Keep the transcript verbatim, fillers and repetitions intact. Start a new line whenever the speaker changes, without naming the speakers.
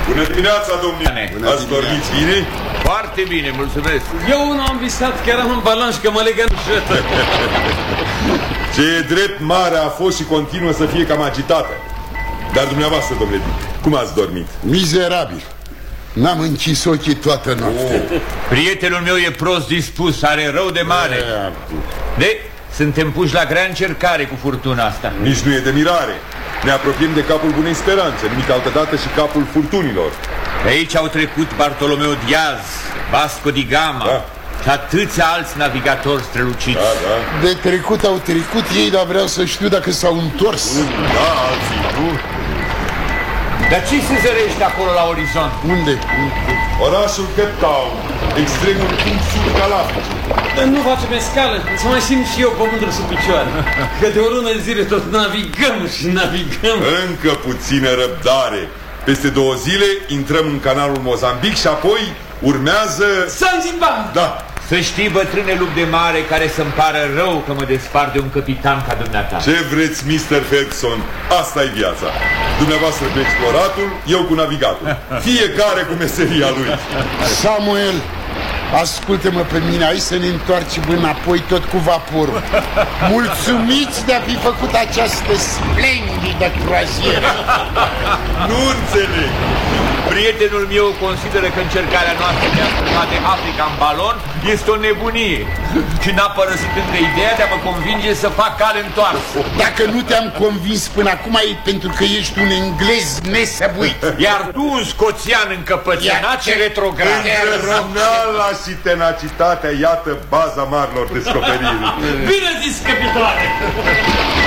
Bună dimineața, domnule! Ați dormit bine?
Foarte bine, mulțumesc.
Eu nu am visat, chiar am în balanș că mă legă în șetă.
Ce e drept, marea a fost și continuă să fie cam agitată. Dar dumneavoastră, domnule, cum ați dormit?
Mizerabil. N-am închis ochii toată noaptea.
Oh. Prietenul meu e prost dispus, are rău de mare. De, suntem puși la grea încercare cu furtuna asta.
Nici nu e de mirare. Ne apropiem de capul Bunei Speranțe, numit altădată și capul furtunilor.
De aici au trecut Bartolomeo Diaz, Vasco di Gama, da, și atâția alți navigatori străluciți.
Da, da.
De trecut au trecut ei, dar vreau să știu dacă s-au întors.
Da, alții nu.
Dar ce se zărește acolo la orizont?
Unde?
Orașul Cape Town, extremul punct sud al Africii.
Nu facem escală, să mai simt și eu pământul sub picioare. Că de o lună de zile tot navigăm și navigăm.
Încă puțină răbdare. Peste două zile intrăm în canalul Mozambic și apoi urmează...
Zanzibar!
Da.
Să știi, bătrâne lup de mare, care să-mi pară rău că mă despart de un capitan ca dumneata.
Ce vreți, mister Ferguson? Asta-i viața. Dumneavoastră cu exploratul, eu cu navigatul. Fiecare cu meseria lui.
Samuel, ascultă-mă pe mine, hai să ne întoarcem înapoi tot cu vaporul. Mulțumiți de a fi făcut această splendidă croazieră.
Nu înțeleg.
Prietenul meu consideră că încercarea noastră de a scăpa de Africa în balon este o nebunie și n-a părăsit încă ideea de a mă convinge să fac cale întoarsă.
Dacă nu te-am convins până acum e pentru că ești un englez nesăbuit.
Iar tu un scoțian încăpățânat și retrograd.
Îndrăzneala și tenacitatea, iată baza marilor descoperiri.
Bine zis, capitane!